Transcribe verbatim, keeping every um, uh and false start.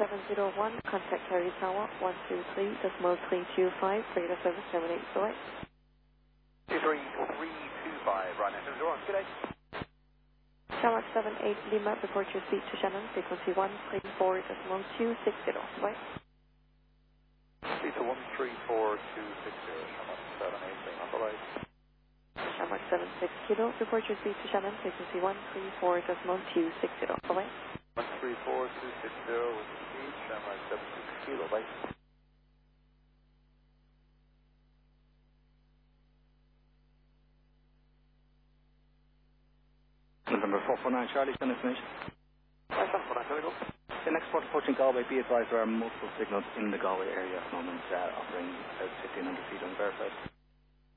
seven zero one, contact Harry Tower, one two three, decimal three two five, radar service terminate, select. two three three two five, right now, seven zero one, good day. Shamrock seven eight Lima, report your speed to Shannon, frequency one three four, decimal two six zero, select. Speed to one three four two six zero, Shamrock seven eight Lima, bye-bye. Shamrock seven six Kilo, report your speed to Shannon, frequency one three four, decimal two six zero, bye-bye. one three four two six zero with the speed, Shamrock seven six Kilo, bye. November four four nine Charlie, send information. Right, that's what I tell you. The next port approaching Galway, be advised there are multiple signals in the Galway area at the moment, uh, offering about fifteen hundred feet unverified.